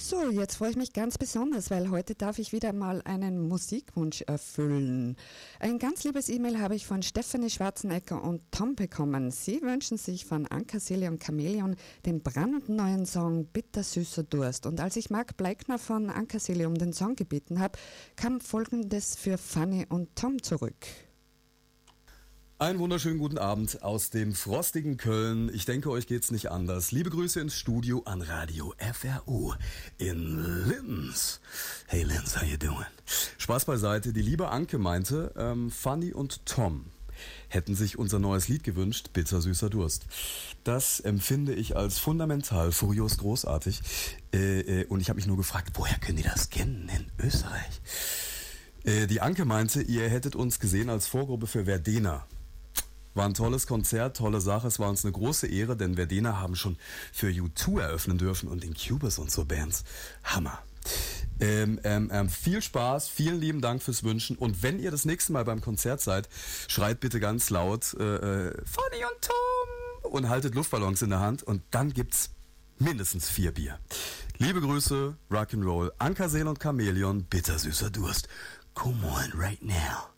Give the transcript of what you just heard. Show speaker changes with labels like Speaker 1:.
Speaker 1: So, jetzt freue ich mich ganz besonders, weil heute darf ich wieder mal einen Musikwunsch erfüllen. Ein ganz liebes E-Mail habe ich von Stefanie Schwarzenegger und Tom bekommen. Sie wünschen sich von Anka, Celia und Chamäleon den brandneuen Song Bittersüßer Durst. Und als ich Marc Bleikner von Anka, Celia um den Song gebeten habe, kam Folgendes für Fanny und Tom zurück.
Speaker 2: Einen wunderschönen guten Abend aus dem frostigen Köln. Ich denke, euch geht's nicht anders. Liebe Grüße ins Studio an Radio FRU in Linz. Hey Linz, how you doing? Spaß beiseite. Die liebe Anke meinte, Fanny und Tom hätten sich unser neues Lied gewünscht, Bittersüßer Durst. Das empfinde ich als fundamental, furios großartig. Und ich habe mich nur gefragt, woher können die das kennen in Österreich? Die Anke meinte, ihr hättet uns gesehen als Vorgruppe für Verdena. War ein tolles Konzert, tolle Sache. Es war uns eine große Ehre, denn Verdena haben schon für U2 eröffnen dürfen und Incubus und so Bands. Hammer. Viel Spaß, vielen lieben Dank fürs Wünschen. Und wenn ihr das nächste Mal beim Konzert seid, schreit bitte ganz laut Fanny und Tom und haltet Luftballons in der Hand und dann gibt's mindestens 4 Bier. Liebe Grüße, Rock'n'Roll, Anka, Celia und Chamäleon, Bittersüßer Durst. Come on right now.